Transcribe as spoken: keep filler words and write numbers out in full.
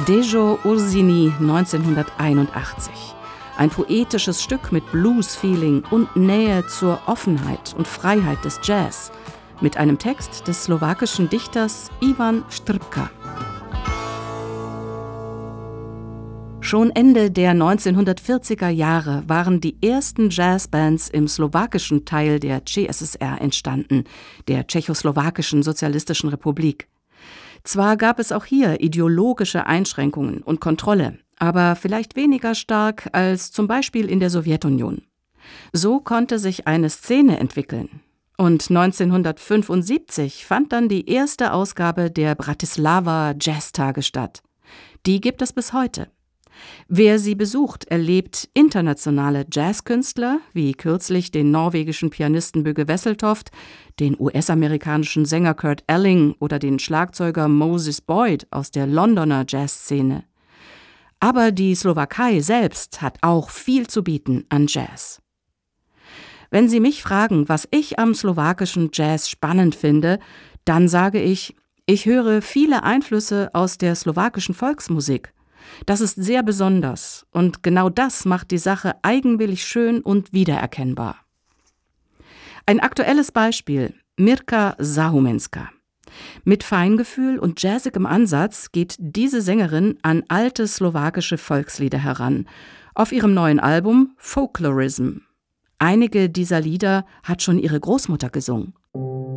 Dejo Ursini neunzehnhunderteinundachtzig. Ein poetisches Stück mit Blues-Feeling und Nähe zur Offenheit und Freiheit des Jazz, mit einem Text des slowakischen Dichters Ivan Štrbka. Schon Ende der neunzehnhundertvierziger Jahre waren die ersten Jazzbands im slowakischen Teil der C S S R entstanden, der Tschechoslowakischen Sozialistischen Republik. Zwar gab es auch hier ideologische Einschränkungen und Kontrolle, aber vielleicht weniger stark als zum Beispiel in der Sowjetunion. So konnte sich eine Szene entwickeln. Und neunzehnhundertfünfundsiebzig fand dann die erste Ausgabe der Bratislava Jazztage statt. Die gibt es bis heute. Wer sie besucht, erlebt internationale Jazzkünstler, wie kürzlich den norwegischen Pianisten Bugge Wesseltoft, den U S-amerikanischen Sänger Kurt Elling oder den Schlagzeuger Moses Boyd aus der Londoner Jazzszene. Aber die Slowakei selbst hat auch viel zu bieten an Jazz. Wenn Sie mich fragen, was ich am slowakischen Jazz spannend finde, dann sage ich, ich höre viele Einflüsse aus der slowakischen Volksmusik. Das ist sehr besonders und genau das macht die Sache eigenwillig schön und wiedererkennbar. Ein aktuelles Beispiel: Mirka Zahumenska. Mit Feingefühl und jazzigem Ansatz geht diese Sängerin an alte slowakische Volkslieder heran, auf ihrem neuen Album Folklorism. Einige dieser Lieder hat schon ihre Großmutter gesungen.